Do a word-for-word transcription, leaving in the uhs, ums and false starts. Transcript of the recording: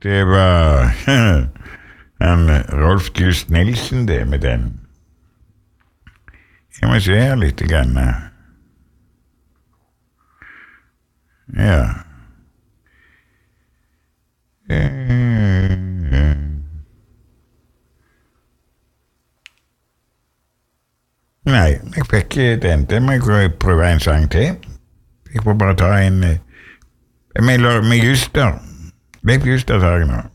Det var han Rolf Just Nilsen, det med den. Jeg må se her litt grann. Ja. Nei, jeg fikk den. Det må jeg prøve en sang til. Jeg får bare ta en med, med Juster. Leif Juster tar jeg nå.